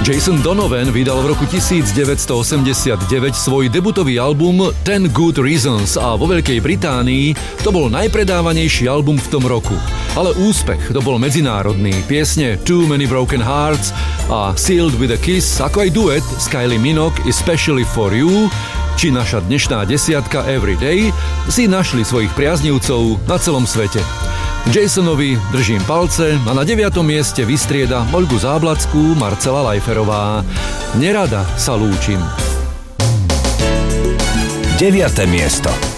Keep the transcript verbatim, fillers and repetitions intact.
Jason Donovan vydal v roku devätnásťstoosemdesiatdeväť svoj debutový album Ten Good Reasons a vo Veľkej Británii to bol najpredávanejší album v tom roku. Ale úspech to bol medzinárodný. Piesne Too Many Broken Hearts a Sealed with a Kiss, ako aj duet s Kylie Minogue Especially for You, či naša dnešná desiatka Everyday, si našli svojich priaznivcov na celom svete. Jasonovi držím palce a na deviatom mieste vystrieda Olgu Záblackú Marcela Lajferová. Nerada sa lúčim. deviate miesto.